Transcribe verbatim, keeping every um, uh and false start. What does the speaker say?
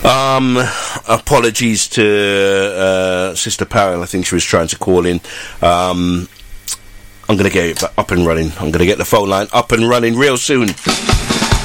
Um, apologies to uh, Sister Parrell. I think she was trying to call in. Um, I'm going to get it up and running. I'm going to get the phone line up and running real soon.